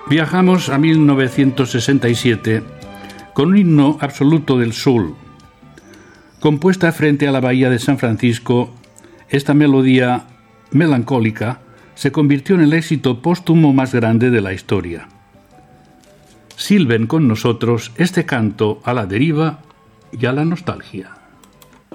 Viajamos a 1967 con un himno absoluto del soul. Compuesta frente a la bahía de San Francisco, esta melodía melancólica se convirtió en el éxito póstumo más grande de la historia. Silben con nosotros este canto a la deriva y a la nostalgia.